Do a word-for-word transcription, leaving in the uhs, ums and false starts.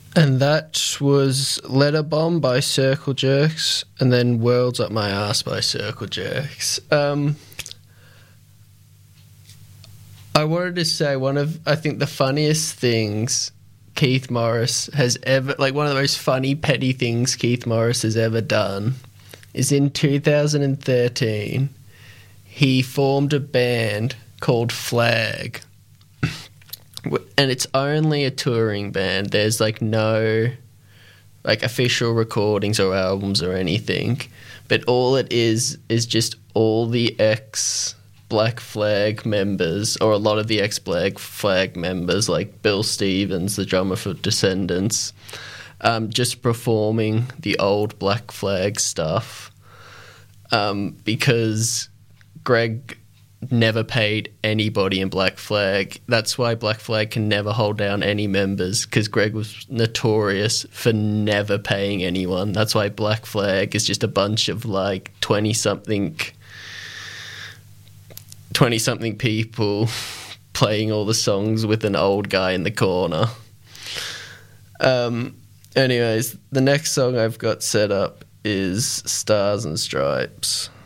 And that was Letter Bomb by Circle Jerks, and then Worlds Up My Ass by Circle Jerks. Um, I wanted to say one of, I think, the funniest things Keith Morris has ever, like one of the most funny, petty things Keith Morris has ever done is in two thousand thirteen, he formed a band called Flag. And it's only a touring band. There's like no like official recordings or albums or anything. But all it is is just all the ex Black Flag members, or a lot of the ex Black Flag members, like Bill Stevens, the drummer for Descendants, um, just performing the old Black Flag stuff. Um, because Greg never paid anybody in Black Flag. That's why Black Flag can never hold down any members, because Greg was notorious for never paying anyone. That's why Black Flag is just a bunch of like twenty-something twenty-something people playing all the songs with an old guy in the corner. Um, anyways, the next song I've got set up is Stars and Stripes.